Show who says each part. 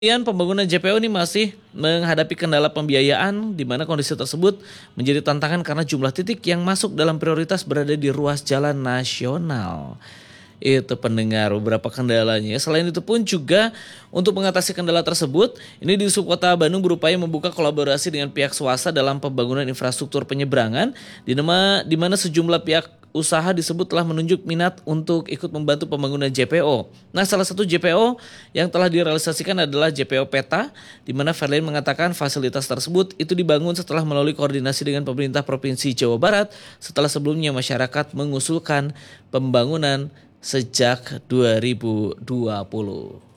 Speaker 1: Kemudian pembangunan JPO ini masih menghadapi kendala pembiayaan di mana kondisi tersebut menjadi tantangan karena jumlah titik yang masuk dalam prioritas berada di ruas jalan nasional. Itu pendengar beberapa kendalanya. Selain itu pun juga untuk mengatasi kendala tersebut, ini di Subkota Bandung berupaya membuka kolaborasi dengan pihak swasta dalam pembangunan infrastruktur penyeberangan di mana sejumlah pihak usaha disebut telah menunjuk minat untuk ikut membantu pembangunan JPO. Nah, salah satu JPO yang telah direalisasikan adalah JPO Peta, di mana Verlin mengatakan fasilitas tersebut itu dibangun setelah melalui koordinasi dengan pemerintah Provinsi Jawa Barat setelah sebelumnya masyarakat mengusulkan pembangunan sejak 2020.